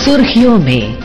सुर्खियों में।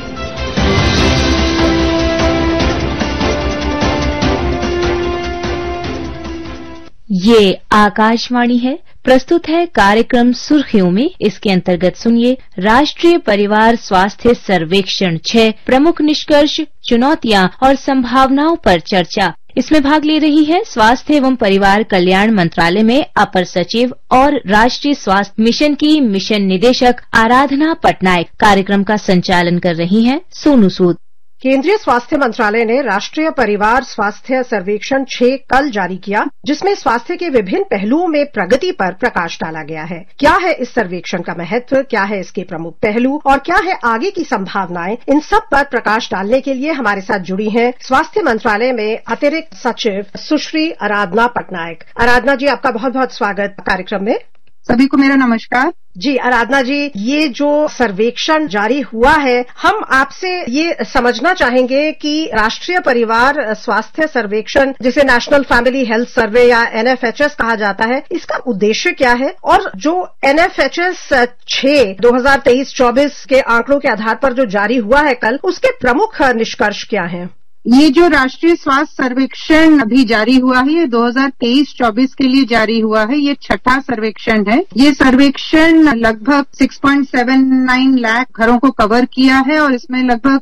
ये आकाशवाणी है, प्रस्तुत है कार्यक्रम सुर्खियों में। इसके अंतर्गत सुनिए राष्ट्रीय परिवार स्वास्थ्य सर्वेक्षण 6 प्रमुख निष्कर्ष, चुनौतियां और संभावनाओं पर चर्चा। इसमें भाग ले रही है स्वास्थ्य एवं परिवार कल्याण मंत्रालय में अपर सचिव और राष्ट्रीय स्वास्थ्य मिशन की मिशन निदेशक आराधना पटनायक। कार्यक्रम का संचालन कर रही हैं सोनू सूद। केंद्रीय स्वास्थ्य मंत्रालय ने राष्ट्रीय परिवार स्वास्थ्य सर्वेक्षण 6 कल जारी किया, जिसमें स्वास्थ्य के विभिन्न पहलुओं में प्रगति पर प्रकाश डाला गया है। क्या है इस सर्वेक्षण का महत्व, क्या है इसके प्रमुख पहलू और क्या है आगे की संभावनाएं, इन सब पर प्रकाश डालने के लिए हमारे साथ जुड़ी हैं स्वास्थ्य मंत्रालय में अतिरिक्त सचिव सुश्री आराधना पटनायक। आराधना जी, आपका बहुत बहुत स्वागत कार्यक्रम में। सभी को मेरा नमस्कार। जी आराधना जी, ये जो सर्वेक्षण जारी हुआ है, हम आपसे ये समझना चाहेंगे कि राष्ट्रीय परिवार स्वास्थ्य सर्वेक्षण, जिसे नेशनल फैमिली हेल्थ सर्वे या NFHS कहा जाता है, इसका उद्देश्य क्या है और जो NFHS 6 2023-24 के आंकड़ों के आधार पर जो जारी हुआ है कल, उसके प्रमुख निष्कर्ष क्या हैं? ये जो राष्ट्रीय स्वास्थ्य सर्वेक्षण अभी जारी हुआ है, ये 2023-24 के लिए जारी हुआ है। ये 6ठा सर्वेक्षण है। ये सर्वेक्षण लगभग 6.79 लाख घरों को कवर किया है और इसमें लगभग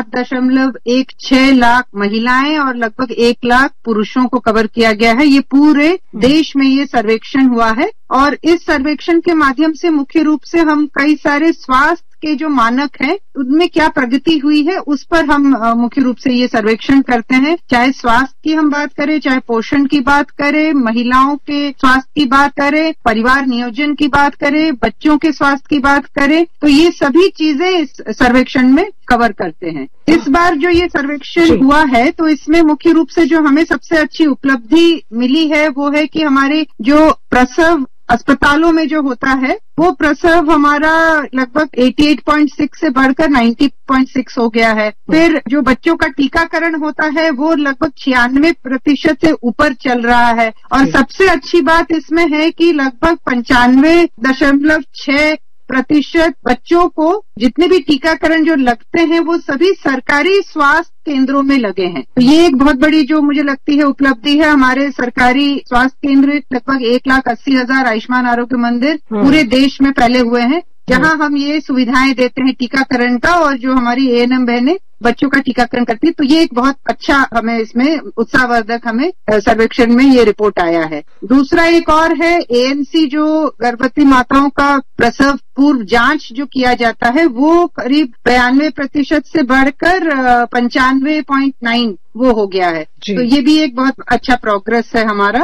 7.16 लाख महिलाएं और लगभग 1 लाख पुरुषों को कवर किया गया है। ये पूरे देश में ये सर्वेक्षण हुआ है और इस सर्वेक्षण के माध्यम से मुख्य रूप से हम कई सारे स्वास्थ्य के जो मानक हैं, उनमें क्या प्रगति हुई है, उस पर हम मुख्य रूप से ये सर्वेक्षण करते हैं। चाहे स्वास्थ्य की हम बात करें, चाहे पोषण की बात करें, महिलाओं के स्वास्थ्य की बात करें, परिवार नियोजन की बात करें, बच्चों के स्वास्थ्य की बात करें, तो ये सभी चीजें इस सर्वेक्षण में कवर करते हैं। इस बार जो ये सर्वेक्षण हुआ है, तो इसमें मुख्य रूप से जो हमें सबसे अच्छी उपलब्धि मिली है वो है कि हमारे जो प्रसव अस्पतालों में जो होता है, वो प्रसव हमारा लगभग 88.6 से बढ़कर 90.6 हो गया है। फिर जो बच्चों का टीकाकरण होता है, वो लगभग 96% से ऊपर चल रहा है और सबसे अच्छी बात इसमें है कि लगभग 95.6% बच्चों को जितने भी टीकाकरण जो लगते हैं, वो सभी सरकारी स्वास्थ्य केंद्रों में लगे हैं। तो ये एक बहुत बड़ी जो मुझे लगती है उपलब्धि है। हमारे सरकारी स्वास्थ्य केंद्र लगभग 1,80,000 आयुष्मान आरोग्य मंदिर पूरे देश में फैले हुए हैं, जहां हम ये सुविधाएं देते हैं टीकाकरण का, और जो हमारी ANM बहनें बच्चों का टीकाकरण करती है। तो ये एक बहुत अच्छा हमें इसमें उत्साहवर्धक हमें सर्वेक्षण में ये रिपोर्ट आया है। दूसरा एक और है ANC, जो गर्भवती माताओं का प्रसव पूर्व जांच जो किया जाता है, वो करीब 92% से बढ़कर 95.9 वो हो गया है। तो ये भी एक बहुत अच्छा प्रोग्रेस है हमारा।